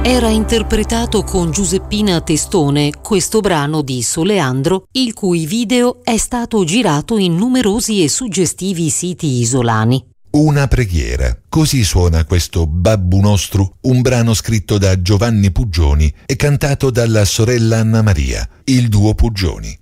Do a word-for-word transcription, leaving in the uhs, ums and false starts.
Era interpretato con Giuseppina Testone questo brano di Soleandro, il cui video è stato girato in numerosi e suggestivi siti isolani. Una preghiera. Così suona questo Babbu Nostru, un brano scritto da Giovanni Puggioni e cantato dalla sorella Anna Maria, il duo Puggioni.